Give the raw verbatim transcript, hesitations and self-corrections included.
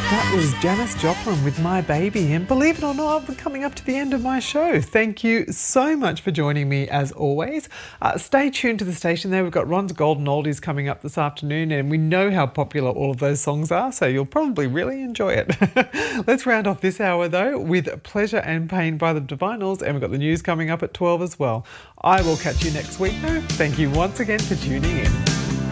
That was Janis Joplin with My Baby, and believe it or not, we're coming up to the end of my show. Thank you so much for joining me as always. Uh, stay tuned to the station there. We've got Ron's Golden Oldies coming up this afternoon, and we know how popular all of those songs are, so you'll probably really enjoy it. Let's round off this hour though with Pleasure and Pain by the Divinyls, and we've got the news coming up at twelve as well. I will catch you next week though. Thank you once again for tuning in.